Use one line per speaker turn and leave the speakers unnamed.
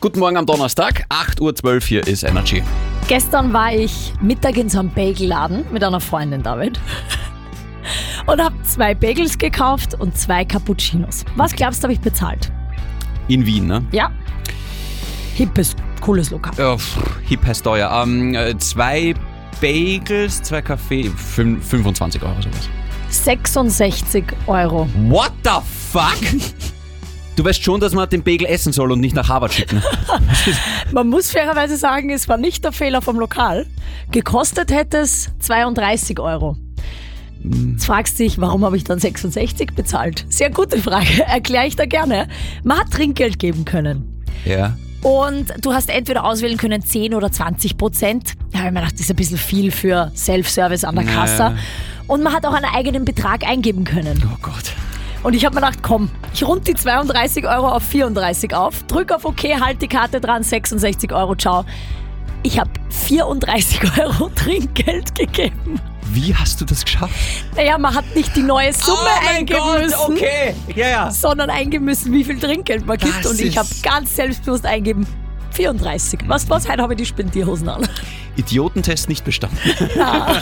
Guten Morgen am Donnerstag, 8.12 Uhr, hier ist Energy.
Gestern war ich Mittag in so einem Bagelladen mit einer Freundin, David. Und habe 2 Bagels gekauft und 2 Cappuccinos. Was glaubst du, habe ich bezahlt?
In Wien, ne?
Ja. Hippes, cooles Lokal.
Ja, hip heißt teuer. 2 Bagels, 2 Kaffee, 25 Euro sowas.
66 Euro.
What the fuck? Du weißt schon, dass man den Bagel essen soll und nicht nach Harvard schicken.
Man muss fairerweise sagen, es war nicht der Fehler vom Lokal. Gekostet hätte es 32 Euro. Jetzt fragst du dich, warum habe ich dann 66 bezahlt? Sehr gute Frage, erkläre ich da gerne. Man hat Trinkgeld geben können.
Ja.
Und du hast entweder auswählen können 10 oder 20%. Da habe ich mir gedacht, das ist ein bisschen viel für Self-Service an der Kasse. Und man hat auch einen eigenen Betrag eingeben können.
Oh Gott.
Und ich habe mir gedacht, komm, ich rund die 32 Euro auf 34 auf, drück auf OK, halt die Karte dran, 66 Euro, ciao. Ich habe 34 Euro Trinkgeld gegeben.
Wie hast du das geschafft?
Naja, man hat nicht die neue Summe eingeben müssen,
okay. Ja.
sondern eingeben müssen, wie viel Trinkgeld man gibt. Und ich habe ganz selbstbewusst eingeben, 34. Was, heute habe ich die Spendierhosen an.
Idiotentest nicht bestanden.
Ja.